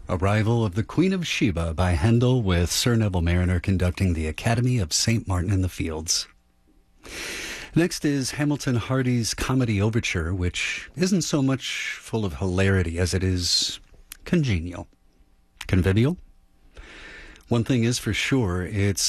Arrival of the Queen of Sheba by Handel, with Sir Neville Mariner conducting the Academy of St. Martin in the Fields. Next is Hamilton Hardy's Comedy Overture, which isn't so much full of hilarity as it is congenial. Convivial? One thing is for sure, it's